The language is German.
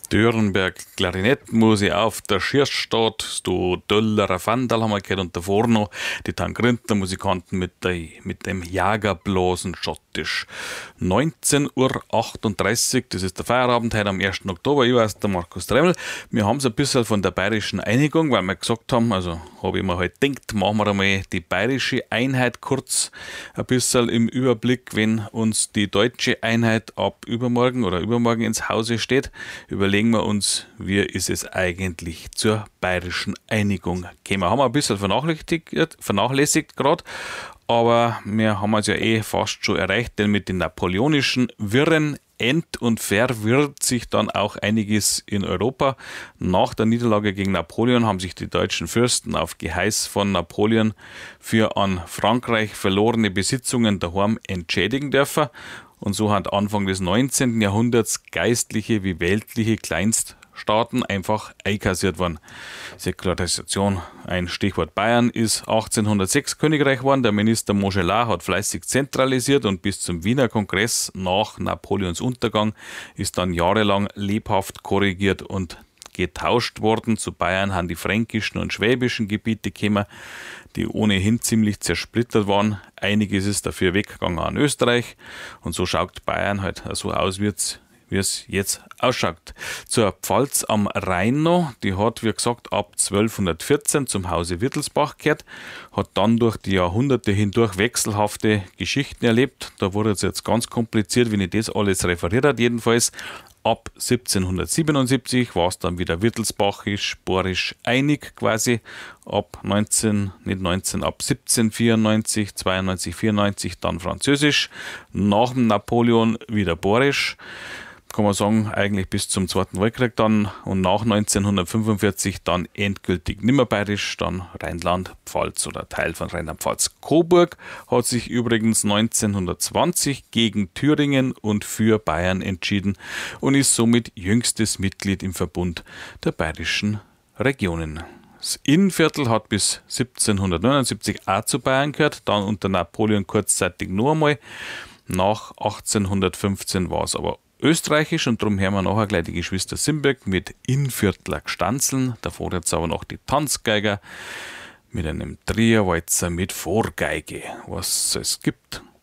Dürrenberg, Klarinettmusik auf der Schirrstadt, du Döllerer Vandal haben wir gehört und davor noch die Tangrinter Musikanten mit dem Jagerblasen schottisch. 19:38 Uhr, das ist der Feierabend heute am 1. Oktober. Ich weiß, der Markus Tremmel. Wir haben es ein bisschen von der bayerischen Einigung, weil wir gesagt haben, also habe ich mir halt gedacht, machen wir einmal die bayerische Einheit kurz ein bisschen im Überblick, wenn uns die deutsche Einheit ab übermorgen oder übermorgen ins Hause steht. Überlegen wir uns, wie ist es eigentlich zur bayerischen Einigung gekommen. Haben wir ein bisschen vernachlässigt gerade, aber wir haben es ja fast schon erreicht, denn mit den napoleonischen Wirren und verwirrt sich dann auch einiges in Europa. Nach der Niederlage gegen Napoleon haben sich die deutschen Fürsten auf Geheiß von Napoleon für an Frankreich verlorene Besitzungen daheim entschädigen dürfen. Und so hat Anfang des 19. Jahrhunderts geistliche wie weltliche Kleinststaaten einfach einkassiert worden. Säkularisation, ein Stichwort. Bayern ist 1806 Königreich geworden. Der Minister Montgelas hat fleißig zentralisiert und bis zum Wiener Kongress nach Napoleons Untergang ist dann jahrelang lebhaft korrigiert und getauscht worden. Zu Bayern haben die fränkischen und schwäbischen Gebiete gekommen, die ohnehin ziemlich zersplittert waren. Einiges ist dafür weggegangen an Österreich und so schaut Bayern halt so aus, wie es jetzt ausschaut. Zur Pfalz am Rhein noch, die hat, wie gesagt, ab 1214 zum Hause Wittelsbach gehört, hat dann durch die Jahrhunderte hindurch wechselhafte Geschichten erlebt. Da wurde es jetzt ganz kompliziert, wenn ich das alles referiert habe. Jedenfalls ab 1777 war es dann wieder wittelsbachisch-borisch einig quasi. Ab 1794, 92, 94 dann französisch. Nach dem Napoleon wieder borisch. Kann man sagen, eigentlich bis zum Zweiten Weltkrieg dann und nach 1945 dann endgültig nimmer bayerisch, dann Rheinland-Pfalz oder Teil von Rheinland-Pfalz. Coburg hat sich übrigens 1920 gegen Thüringen und für Bayern entschieden und ist somit jüngstes Mitglied im Verbund der bayerischen Regionen. Das Innviertel hat bis 1779 auch zu Bayern gehört, dann unter Napoleon kurzzeitig nur einmal. Nach 1815 war es aber österreichisch und darum hören wir nachher gleich die Geschwister Simberg mit Innviertler Gstanzeln. Davor jetzt aber noch die Tanzgeiger mit einem Trierwalzer mit Vorgeige, was es gibt.